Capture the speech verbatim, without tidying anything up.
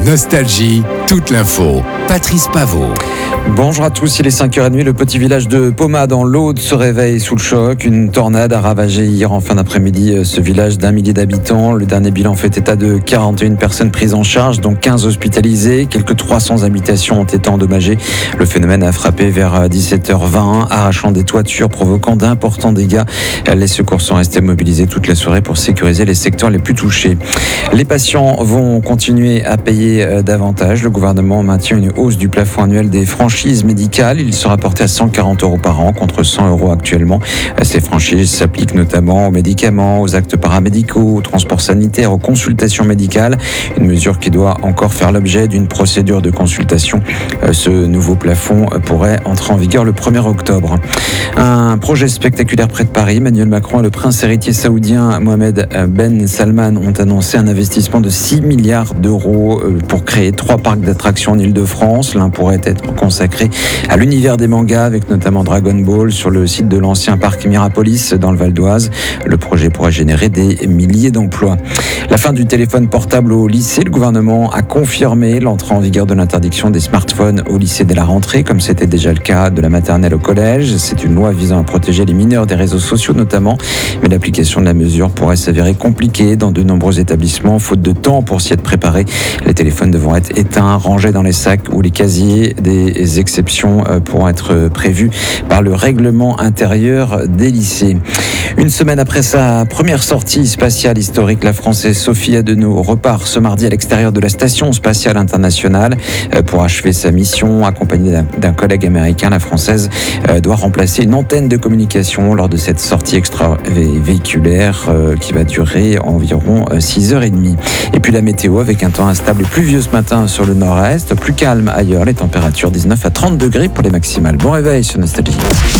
Nostalgie, toute l'info. Patrice Paveau. Bonjour à tous, il est cinq heures trente, le petit village de Poma dans l'Aude se réveille sous le choc. Une tornade a ravagé hier en fin d'après-midi ce village d'un millier d'habitants. Le dernier bilan fait état de quarante et une personnes prises en charge, dont quinze hospitalisées. Quelques trois cents habitations ont été endommagées. Le phénomène a frappé vers dix-sept heures vingt, arrachant des toitures, provoquant d'importants dégâts. Les secours sont restés mobilisés toute la soirée pour sécuriser les secteurs les plus touchés. Les patients vont continuer à payer davantage. Le gouvernement maintient une hausse du plafond annuel des franchises médicales. Il sera porté à cent quarante euros par an contre cent euros actuellement. Ces franchises s'appliquent notamment aux médicaments, aux actes paramédicaux, aux transports sanitaires, aux consultations médicales. Une mesure qui doit encore faire l'objet d'une procédure de consultation. Ce nouveau plafond pourrait entrer en vigueur le premier octobre. Un projet spectaculaire près de Paris. Emmanuel Macron et le prince héritier saoudien Mohamed Ben Salman ont annoncé un investissement de six milliards d'euros pour créer trois parcs d'attractions en Île-de-France. L'un pourrait être consacré à l'univers des mangas, avec notamment Dragon Ball sur le site de l'ancien parc Mirapolis dans le Val d'Oise. Le projet pourrait générer des milliers d'emplois. La fin du téléphone portable au lycée. Le gouvernement a confirmé l'entrée en vigueur de l'interdiction des smartphones au lycée dès la rentrée, comme c'était déjà le cas de la maternelle au collège. C'est une loi visant à protéger les mineurs des réseaux sociaux notamment, mais l'application de la mesure pourrait s'avérer compliquée dans de nombreux établissements, faute de temps pour s'y être préparé. Les téléphones devront être éteints, rangés dans les sacs ou les casiers. Des exceptions pourront être prévues par le règlement intérieur des lycées. Une semaine après sa première sortie spatiale historique, la Française Sophie Adenau repart ce mardi à l'extérieur de la Station spatiale internationale pour achever sa mission. Accompagnée d'un, d'un collègue américain, la Française doit remplacer une antenne de communication lors de cette sortie extravéhiculaire qui va durer environ six heures trente. Et puis la météo avec un temps instable et pluvieux ce matin sur le nord-est, plus calme ailleurs, les températures dix-neuf à trente degrés pour les maximales. Bon réveil sur Nostalgie.